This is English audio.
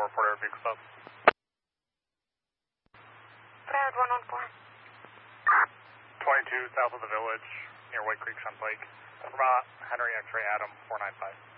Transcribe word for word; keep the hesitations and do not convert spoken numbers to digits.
four, report air vehicle stop. Broward one one four. twenty-two south of the village, near White Creek, Sun Lake. Vermont, Henry X-ray Adam, four nine five.